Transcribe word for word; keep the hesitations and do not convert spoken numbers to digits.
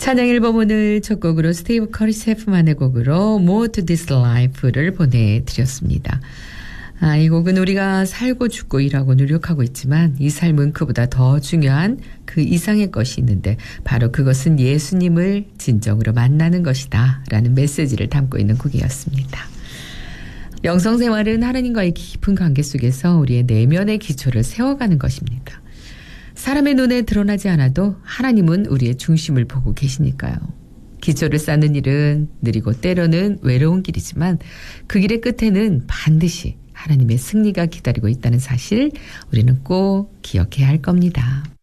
찬양 일 번 오늘 첫 곡으로 스티브 커리셰프만의 곡으로 More to This Life를 보내드렸습니다. 아, 이 곡은 우리가 살고 죽고 일하고 노력하고 있지만 이 삶은 그보다 더 중요한 그 이상의 것이 있는데 바로 그것은 예수님을 진정으로 만나는 것이다 라는 메시지를 담고 있는 곡이었습니다. 영성생활은 하나님과의 깊은 관계 속에서 우리의 내면의 기초를 세워가는 것입니다. 사람의 눈에 드러나지 않아도 하나님은 우리의 중심을 보고 계시니까요. 기초를 쌓는 일은 느리고 때로는 외로운 길이지만 그 길의 끝에는 반드시 하나님의 승리가 기다리고 있다는 사실 우리는 꼭 기억해야 할 겁니다.